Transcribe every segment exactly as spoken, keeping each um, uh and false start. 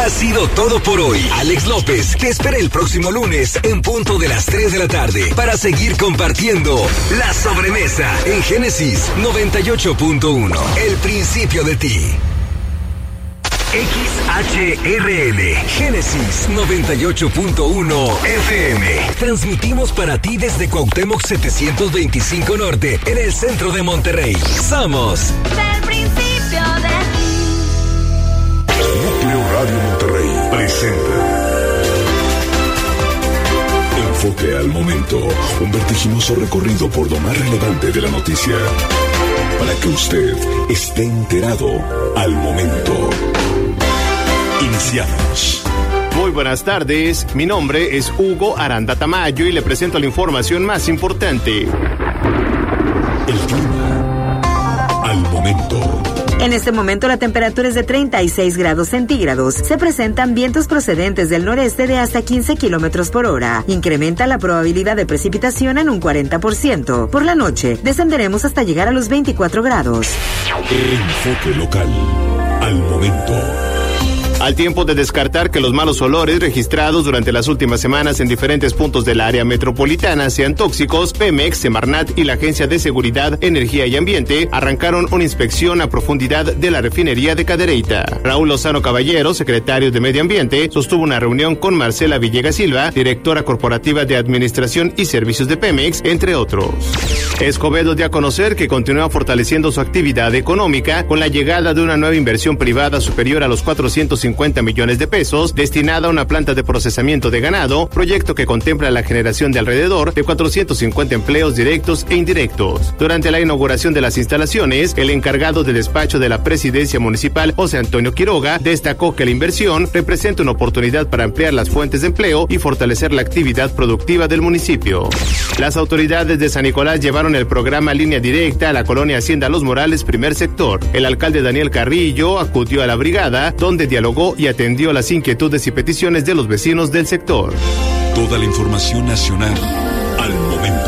Ha sido todo por hoy. Alex López te espera el próximo lunes en punto de las tres de la tarde para seguir compartiendo La Sobremesa en Génesis noventa y ocho punto uno. El principio de ti. X H R L, Génesis noventa y ocho punto uno F M. Transmitimos para ti desde Cuauhtémoc setecientos veinticinco Norte, en el centro de Monterrey. Somos del principio de ti. Núcleo Radio Monterrey presenta Enfoque al Momento, un vertiginoso recorrido por lo más relevante de la noticia, para que usted esté enterado al momento. Iniciamos. Muy buenas tardes, mi nombre es Hugo Aranda Tamayo y le presento la información más importante. El clima al momento. En este momento la temperatura es de treinta y seis grados centígrados. Se presentan vientos procedentes del noreste de hasta quince kilómetros por hora. Incrementa la probabilidad de precipitación en un cuarenta por ciento. Por la noche, descenderemos hasta llegar a los veinticuatro grados. Enfoque local al momento. Al tiempo de descartar que los malos olores registrados durante las últimas semanas en diferentes puntos del área metropolitana sean tóxicos, Pemex, Semarnat y la Agencia de Seguridad, Energía y Ambiente arrancaron una inspección a profundidad de la refinería de Cadereyta. Raúl Lozano Caballero, secretario de Medio Ambiente, sostuvo una reunión con Marcela Villegas Silva, directora corporativa de Administración y Servicios de Pemex, entre otros. Escobedo dio a conocer que continúa fortaleciendo su actividad económica con la llegada de una nueva inversión privada superior a los cuatrocientos cincuenta millones de pesos destinada a una planta de procesamiento de ganado, proyecto que contempla la generación de alrededor de cuatrocientos cincuenta empleos directos e indirectos. Durante la inauguración de las instalaciones, el encargado de despacho de la presidencia municipal, José Antonio Quiroga, destacó que la inversión representa una oportunidad para ampliar las fuentes de empleo y fortalecer la actividad productiva del municipio. Las autoridades de San Nicolás llevaron el programa Línea Directa a la colonia Hacienda Los Morales, primer sector. El alcalde Daniel Carrillo acudió a la brigada, donde dialogó y atendió las inquietudes y peticiones de los vecinos del sector. Toda la información nacional al momento.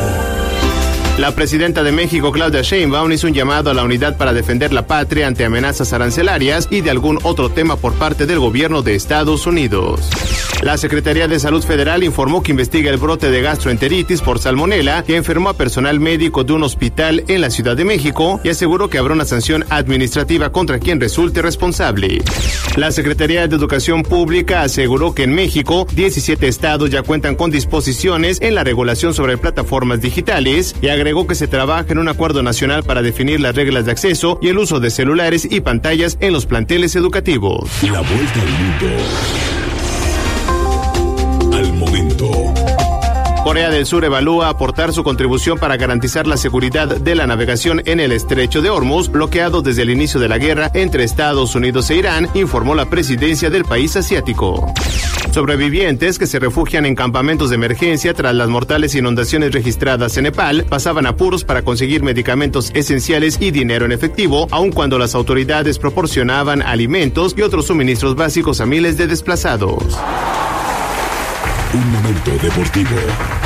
La presidenta de México, Claudia Sheinbaum, hizo un llamado a la unidad para defender la patria ante amenazas arancelarias y de algún otro tema por parte del gobierno de Estados Unidos. La Secretaría de Salud Federal informó que investiga el brote de gastroenteritis por salmonela que enfermó a personal médico de un hospital en la Ciudad de México y aseguró que habrá una sanción administrativa contra quien resulte responsable. La Secretaría de Educación Pública aseguró que en México diecisiete estados ya cuentan con disposiciones en la regulación sobre plataformas digitales y agregó que se trabaja en un acuerdo nacional para definir las reglas de acceso y el uso de celulares y pantallas en los planteles educativos. La vuelta al mundo al momento. Corea del Sur evalúa aportar su contribución para garantizar la seguridad de la navegación en el estrecho de Hormuz, bloqueado desde el inicio de la guerra entre Estados Unidos e Irán, informó la presidencia del país asiático. Sobrevivientes que se refugian en campamentos de emergencia tras las mortales inundaciones registradas en Nepal pasaban apuros para conseguir medicamentos esenciales y dinero en efectivo, aun cuando las autoridades proporcionaban alimentos y otros suministros básicos a miles de desplazados. Un momento deportivo.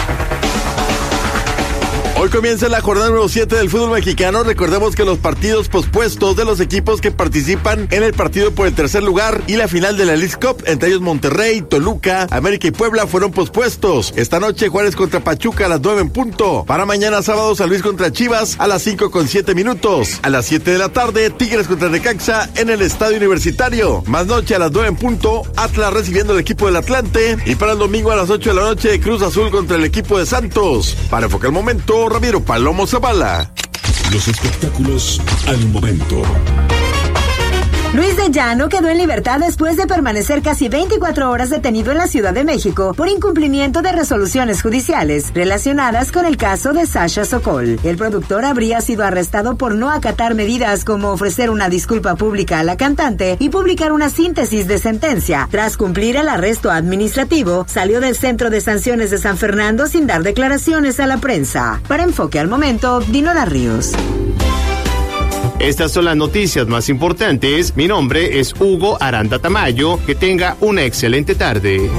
Hoy comienza la jornada número siete del fútbol mexicano. Recordemos que los partidos pospuestos de los equipos que participan en el partido por el tercer lugar y la final de la Leagues Cup, entre ellos Monterrey, Toluca, América y Puebla, fueron pospuestos. Esta noche Juárez contra Pachuca a las nueve en punto. Para mañana sábado San Luis contra Chivas a las cinco con siete minutos. A las siete de la tarde Tigres contra Necaxa en el Estadio Universitario. Más noche a las nueve en punto Atlas recibiendo al equipo del Atlante. Y para el domingo a las ocho de la noche Cruz Azul contra el equipo de Santos. Para enfocar el momento, Ramiro Palomo Zavala. Los espectáculos al momento. Luis de Llano quedó en libertad después de permanecer casi veinticuatro horas detenido en la Ciudad de México por incumplimiento de resoluciones judiciales relacionadas con el caso de Sasha Sokol. El productor habría sido arrestado por no acatar medidas como ofrecer una disculpa pública a la cantante y publicar una síntesis de sentencia. Tras cumplir el arresto administrativo, salió del Centro de Sanciones de San Fernando sin dar declaraciones a la prensa. Para Enfoque al Momento, Dinora Ríos. Estas son las noticias más importantes. Mi nombre es Hugo Aranda Tamayo. Que tenga una excelente tarde.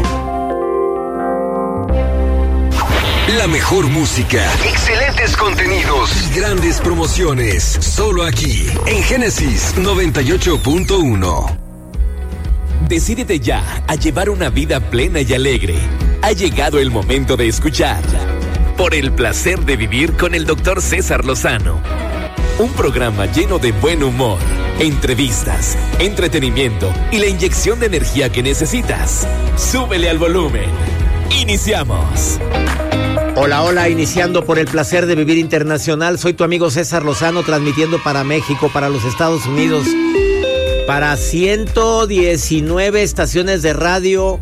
La mejor música, excelentes contenidos y grandes promociones. Solo aquí, en Génesis noventa y ocho punto uno. Decídete ya a llevar una vida plena y alegre. Ha llegado el momento de escuchar Por el placer de vivir con el doctor César Lozano. Un programa lleno de buen humor, entrevistas, entretenimiento y la inyección de energía que necesitas. Súbele al volumen. Iniciamos. Hola, hola, iniciando Por el placer de vivir internacional. Soy tu amigo César Lozano, transmitiendo para México, para los Estados Unidos, para ciento diecinueve estaciones de radio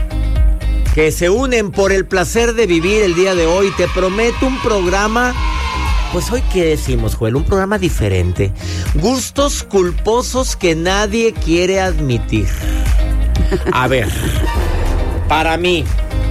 que se unen por el placer de vivir el día de hoy. Te prometo un programa, pues hoy, ¿qué decimos, Joel? Un programa diferente. Gustos culposos que nadie quiere admitir. A ver, para mí,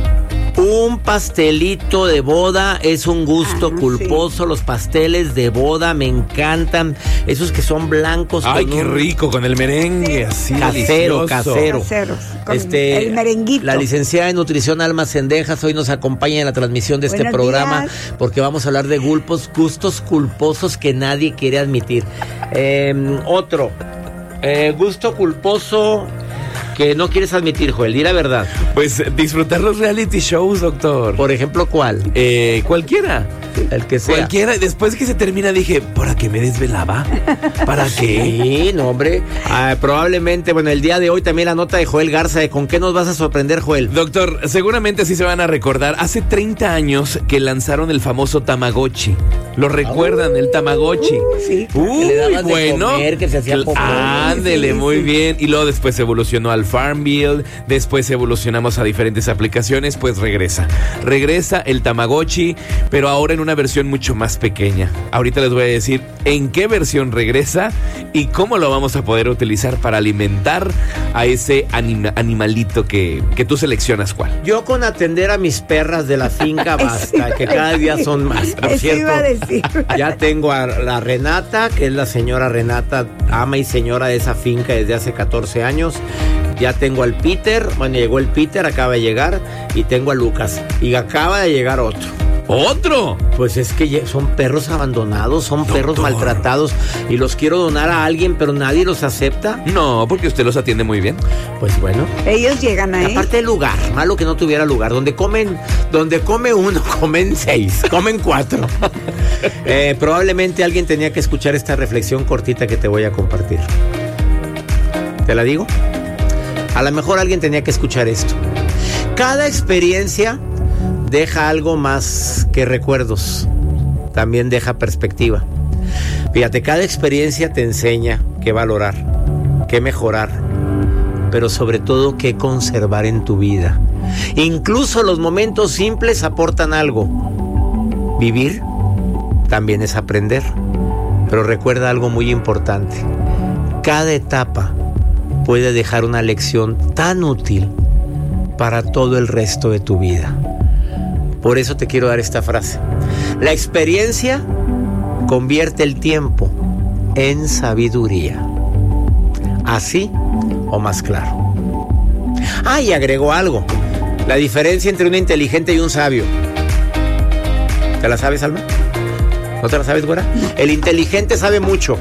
un pastelito de boda es un gusto ah, culposo. Sí. Los pasteles de boda me encantan. Esos que son blancos. Ay, qué un... rico, con el merengue así. Casero, casero. Caseros, con este, el merenguito. La licenciada en nutrición Alma Cendejas hoy nos acompaña en la transmisión de Buenos este programa días. Porque vamos a hablar de gulpos, gustos culposos que nadie quiere admitir. Eh, otro, eh, gusto culposo que no quieres admitir, Joel, di la verdad. Pues disfrutar los reality shows, doctor. Por ejemplo, ¿cuál? Eh, cualquiera. El que sea. Cualquiera. Después que se termina dije, ¿para qué me desvelaba? ¿Para qué? Sí, no, hombre. Ah, probablemente, bueno, el día de hoy también la nota de Joel Garza. ¿Con qué nos vas a sorprender, Joel? Doctor, seguramente sí se van a recordar. Hace treinta años que lanzaron el famoso Tamagotchi. ¿Lo recuerdan? Uh, el Tamagotchi. Uh, sí. Uy, que le daban bueno. De comer, que se hacía popó. Ándele, sí, muy sí. bien. Y luego después evolucionó al Farmville. Después evolucionamos a diferentes aplicaciones. Pues regresa. Regresa el Tamagotchi, pero ahora en una versión mucho más pequeña. Ahorita les voy a decir en qué versión regresa y cómo lo vamos a poder utilizar para alimentar a ese anima, animalito que, que tú seleccionas cuál. Yo con atender a mis perras de la finca basta, que cada día son más. Por cierto, ya tengo a la Renata, que es la señora Renata, ama y señora de esa finca desde hace catorce años. Ya tengo al Peter, bueno, llegó el Peter, acaba de llegar, y tengo a Lucas, y acaba de llegar otro. ¿Otro? Pues es que son perros abandonados, son Doctor. perros maltratados y los quiero donar a alguien, pero nadie los acepta. No, porque usted los atiende muy bien. Pues bueno. Ellos llegan ahí. Aparte del lugar, malo que no tuviera lugar. Donde comen, donde come uno, comen seis, comen cuatro. eh, probablemente alguien tenía que escuchar esta reflexión cortita que te voy a compartir. ¿Te la digo? A lo mejor alguien tenía que escuchar esto. Cada experiencia deja algo más que recuerdos. También deja perspectiva. Fíjate, cada experiencia te enseña qué valorar, qué mejorar, pero sobre todo qué conservar en tu vida. Incluso los momentos simples aportan algo. Vivir también es aprender. Pero recuerda algo muy importante. Cada etapa puede dejar una lección tan útil para todo el resto de tu vida. Por eso te quiero dar esta frase. La experiencia convierte el tiempo en sabiduría. Así o más claro. Ah, y agregó algo. La diferencia entre un inteligente y un sabio. ¿Te la sabes, Alma? ¿No te la sabes, güera? El inteligente sabe mucho.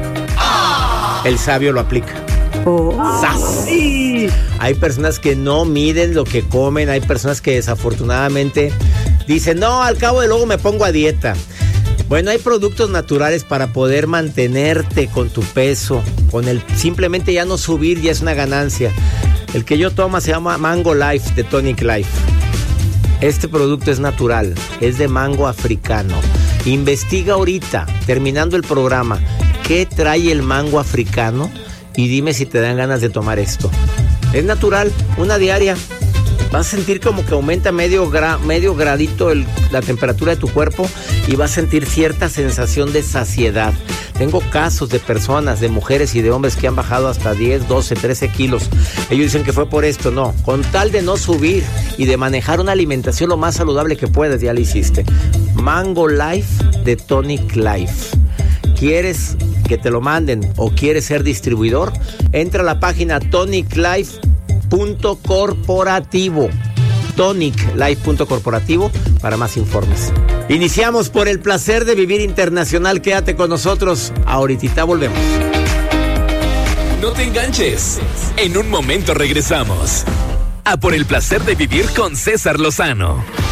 El sabio lo aplica. Oh. ¡Sas! Sí. Hay personas que no miden lo que comen. Hay personas que desafortunadamente dicen, no, al cabo de luego me pongo a dieta. Bueno, hay productos naturales para poder mantenerte con tu peso. Con el simplemente ya no subir ya es una ganancia. El que yo tomo se llama Mango Life de Tonic Life. Este producto es natural, es de mango africano. Investiga ahorita, terminando el programa, qué trae el mango africano y dime si te dan ganas de tomar esto. Es natural, una diaria. Vas a sentir como que aumenta medio, gra, medio gradito el, la temperatura de tu cuerpo y vas a sentir cierta sensación de saciedad. Tengo casos de personas, de mujeres y de hombres que han bajado hasta diez, doce, trece kilos. Ellos dicen que fue por esto. No, con tal de no subir y de manejar una alimentación lo más saludable que puedes, ya lo hiciste. Mango Life de Tonic Life. ¿Quieres que te lo manden o quieres ser distribuidor? Entra a la página tonic life punto corporativo. tonic life punto corporativo para más informes. Iniciamos por el placer de vivir internacional. Quédate con nosotros. Ahorita volvemos. No te enganches. En un momento regresamos. A por el placer de vivir con César Lozano.